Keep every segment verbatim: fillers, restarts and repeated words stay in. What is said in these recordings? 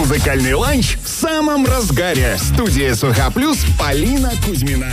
Музыкальный ланч в самом разгаре. Студия СВХ Плюс, Полина Кузьмина.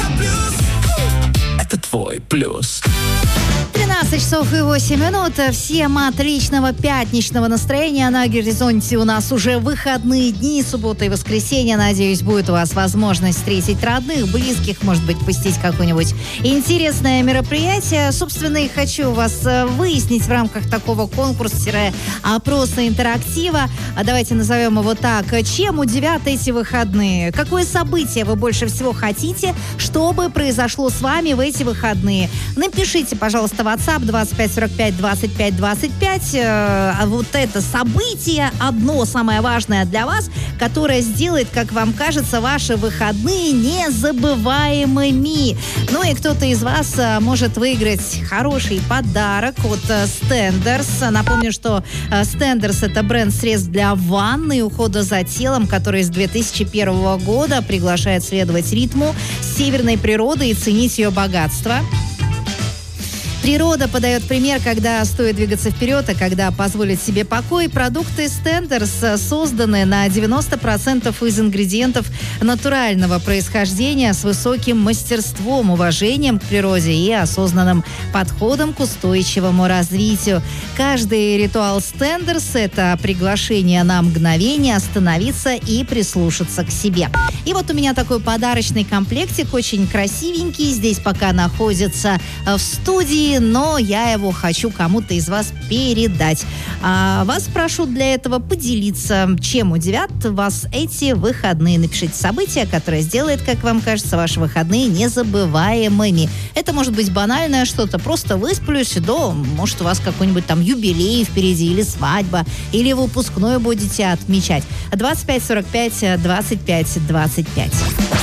Это твой плюс. тринадцать часов и восемь минут. Всем отличного пятничного настроения. На горизонте у нас уже выходные дни, суббота и воскресенье. Надеюсь, будет у вас возможность встретить родных, близких, может быть, посетить какое-нибудь интересное мероприятие. Собственно, и хочу у вас выяснить в рамках такого конкурса-опроса интерактива. Давайте назовем его так. Чем удивят эти выходные? Какое событие вы больше всего хотите, чтобы произошло с вами в эти выходные? Напишите, пожалуйста, в WhatsApp двадцать пять сорок пять двадцать пять двадцать пять. А вот это событие одно, самое важное для вас, которое сделает, как вам кажется, ваши выходные незабываемыми. Ну и кто-то из вас может выиграть хороший подарок от Stenders. Напомню, что Stenders — это бренд средств для ванны и ухода за телом, который с две тысячи первого года приглашает следовать ритму северной природы и ценить ее богатство. Природа подает пример, когда стоит двигаться вперед, а когда позволить себе покой. Продукты Stenders созданы на девяносто процентов из ингредиентов натурального происхождения с высоким мастерством, уважением к природе и осознанным подходом к устойчивому развитию. Каждый ритуал Stenders – это приглашение на мгновение остановиться и прислушаться к себе. И вот у меня такой подарочный комплектик, очень красивенький. Здесь пока находится в студии, но я его хочу кому-то из вас передать. А вас прошу для этого поделиться, чем удивят вас эти выходные. Напишите событие, которое сделает, как вам кажется, ваши выходные незабываемыми. Это может быть банальное что-то, просто высплюсь, да, может, у вас какой-нибудь там юбилей впереди, или свадьба, или выпускной будете отмечать. двадцать пять сорок пять двадцать пять двадцать пять.